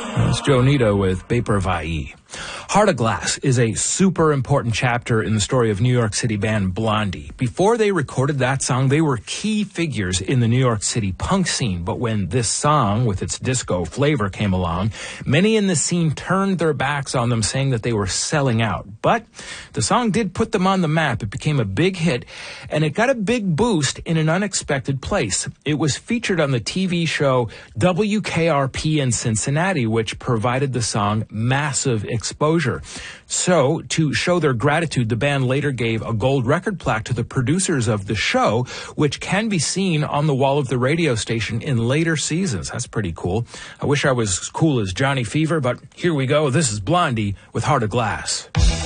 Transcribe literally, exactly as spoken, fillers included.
That's Joe Nito with Vapor Vai. Heart of Glass is a super important chapter in the story of New York City band Blondie. Before they recorded that song, they were key figures in the New York City punk scene. But when this song, with its disco flavor, came along, many in the scene turned their backs on them, saying that they were selling out. But the song did put them on the map. It became a big hit, and it got a big boost in an unexpected place. It was featured on the T V show W K R P in Cincinnati, which provided the song massive exposure. So, to show their gratitude, the band later gave a gold record plaque to the producers of the show, which can be seen on the wall of the radio station in later seasons. That's pretty cool. I wish I was as cool as Johnny Fever, but here we go. This is Blondie with Heart of Glass.